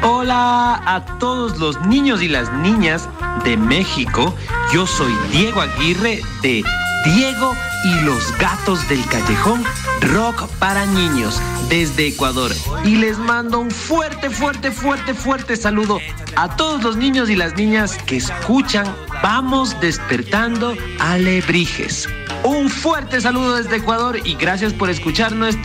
Hola a todos los niños y las niñas de México. Yo soy Diego Aguirre de Diego y los Gatos del Callejón, rock para niños desde Ecuador. Y les mando un fuerte saludo a todos los niños y las niñas que escuchan Vamos Despertando Alebrijes. Un fuerte saludo desde Ecuador y gracias por escuchar nuestro